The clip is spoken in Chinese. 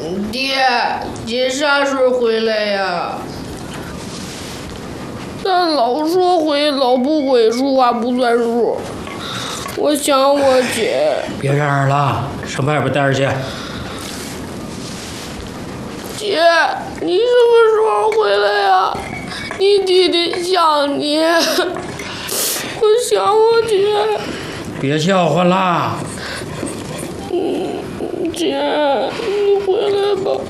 爹啥时候回来呀？咱老说回，老不回，说话不算数。我想我姐。 别嚷嚷了，上外边待着去。 姐，你什么时候回来呀？你弟弟想你，我想我姐。 别叫唤啦！ 姐，你回来吧。